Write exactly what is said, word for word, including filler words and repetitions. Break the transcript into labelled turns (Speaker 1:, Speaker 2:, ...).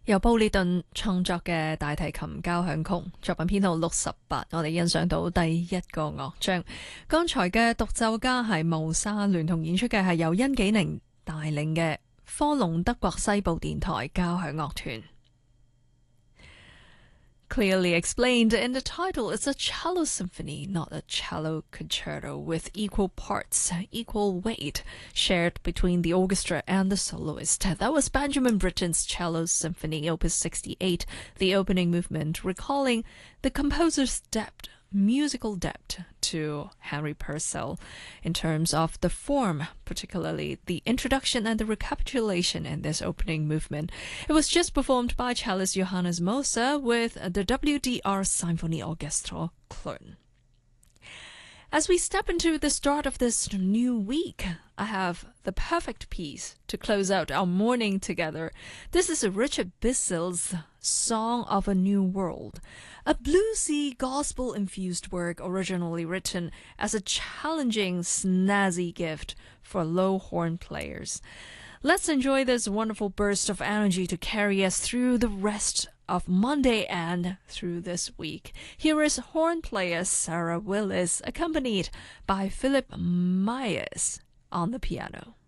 Speaker 1: 由布列頓創作嘅大提琴交響曲，作品編號六十八，我哋欣賞到第一個樂章。剛才嘅獨奏家係霧莎，聯同演出嘅係由殷紀寧帶領嘅科隆德國西部電台交響樂團。Clearly explained in the title, it's a cello symphony, not a cello concerto, with equal parts, equal weight shared between the orchestra and the soloist. That was Benjamin Britten's Cello Symphony, Opus sixty-eight, the opening movement, recalling the composer's depth, musical depth to Henry Purcell in terms of the form, particularly the introduction and the recapitulation in this opening movement. It was just performed by cellist Johannes Moser with the W D R Symphony Orchestra Cologne. As we step into the start of this new week, I have the perfect piece to close out our morning together. This is Richard Bissell's Song of a New World, a bluesy, gospel-infused work originally written as a challenging, snazzy gift for low horn players. Let's enjoy this wonderful burst of energy to carry us through the rest of Monday and through this week. Here is horn player Sarah Willis, accompanied by Philip Myers on the piano.